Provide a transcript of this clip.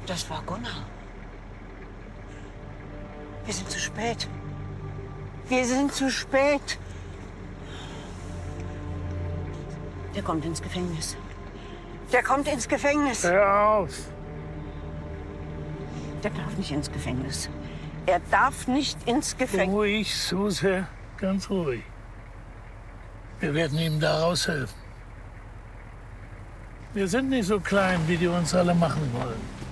Das war Gunnar. Wir sind zu spät. Wir sind zu spät. Der kommt ins Gefängnis. Der kommt ins Gefängnis. Hör auf! Der darf nicht ins Gefängnis. Er darf nicht ins Gefängnis. Ruhig, Suse, ganz ruhig. Wir werden ihm da raushelfen. Wir sind nicht so klein, wie die uns alle machen wollen.